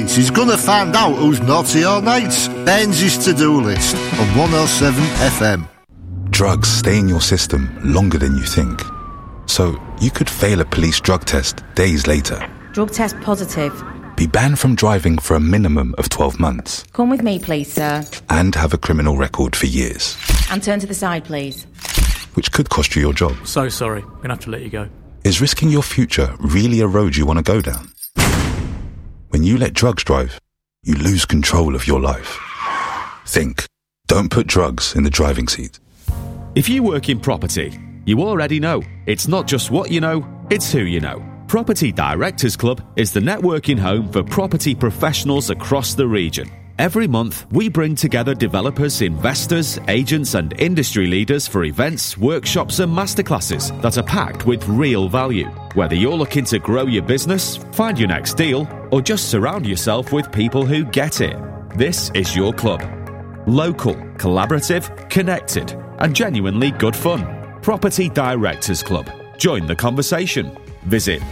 He's gonna find out who's naughty or nice. Ben's to-do list on 107 FM. Drugs stay in your system longer than you think. So you could fail a police drug test days later. Drug test positive. Be banned from driving for a minimum of 12 months. Come with me, please, sir. And have a criminal record for years. And turn to the side, please. Which could cost you your job. So sorry, I'm going to have to let you go. Is risking your future really a road you want to go down? When you let drugs drive, you lose control of your life. Think. Don't put drugs in the driving seat. If you work in property, you already know. It's not just what you know, it's who you know. Property Directors Club is the networking home for property professionals across the region. Every month, we bring together developers, investors, agents and industry leaders for events, workshops and masterclasses that are packed with real value. Whether you're looking to grow your business, find your next deal, or just surround yourself with people who get it, this is your club. Local, collaborative, connected, and genuinely good fun. Property Directors Club. Join the conversation. Visit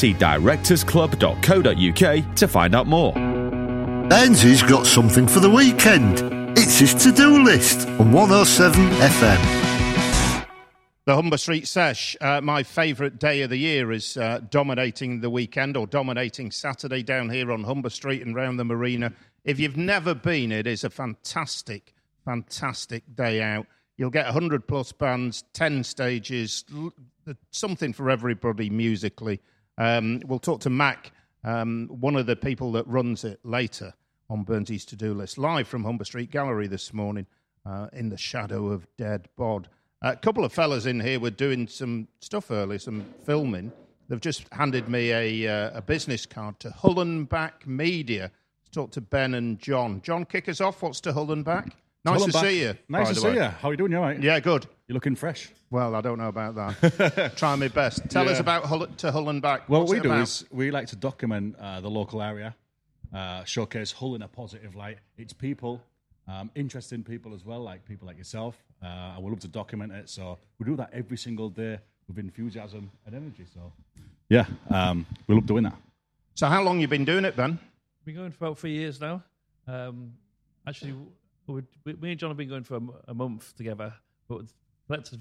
propertydirectorsclub.co.uk to find out more. Ben's got something for the weekend. It's his to-do list on 107 FM. The Humber Street Sesh, my favourite day of the year, is dominating the weekend or dominating Saturday down here on Humber Street and round the marina. If you've never been, it is a fantastic, fantastic day out. You'll get 100 plus bands, 10 stages, something for everybody musically. We'll talk to Mac, one of the people that runs it, later on Burnsy's to-do list, live from Humber Street Gallery this morning in the shadow of Dead Bod. A couple of fellas in here were doing some stuff early, some filming. They've just handed me a business card to Hullenback Media to talk to Ben and John. John, kick us off. What's to Hullenback? Nice to see you. Nice to see you. How are you doing? You all right? Yeah, good. You're looking fresh. Well, I don't know about that. Try my best. Tell us about to Hullenback. Well, what we do is we like to document the local area, showcase Hull in a positive light. It's people, interesting people as well, like people like yourself. I would love to document it. So we do that every single day with enthusiasm and energy. So, yeah, we love doing that. So how long you been doing it, Ben? Been going for about 3 years now. Actually, me and John have been going for a month together, but let's